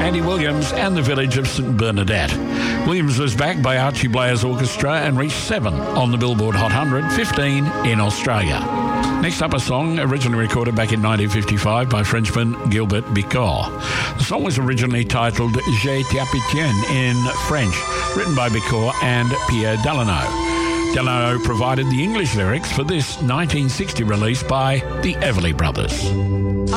Andy Williams and the village of St Bernadette. Williams was backed by Archie Blairs Orchestra and reached 7 on the Billboard Hot 100, 15 in Australia. Next up, a song originally recorded back in 1955 by Frenchman Gilbert Bécaud. The song was originally titled Je t'appartiens in French, written by Bécaud and Pierre Delano. Delano provided the English lyrics for this 1960 release by the Everly Brothers.